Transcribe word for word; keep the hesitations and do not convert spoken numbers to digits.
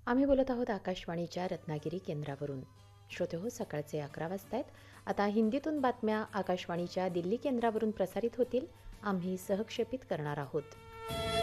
आम्ही बोलत आहोत आकाशवाणीच्या रत्नागिरी केंद्रावरून. श्रोते हो, सकाळचे अकरा वाजतायत. आता हिंदीतून बातम्या आकाशवाणीच्या दिल्ली केंद्रावरून प्रसारित होतील. आम्ही सहक्षेपित करणार आहोत.